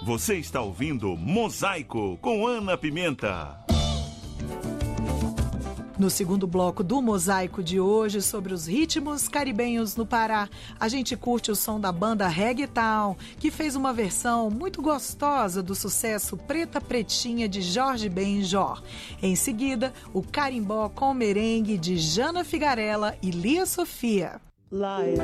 Você está ouvindo Mosaico com Ana Pimenta. No segundo bloco do Mosaico de hoje, sobre os ritmos caribenhos no Pará, a gente curte o som da banda Reggaeton, que fez uma versão muito gostosa do sucesso Preta Pretinha de Jorge Benjor. Em seguida, o carimbó com merengue de Jana Figarella e Lia Sofia.